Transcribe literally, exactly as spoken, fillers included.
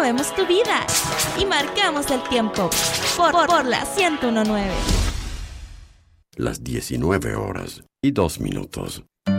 movemos tu vida y marcamos el tiempo por, por, por la ciento uno punto nueve. Las diecinueve horas y dos minutos.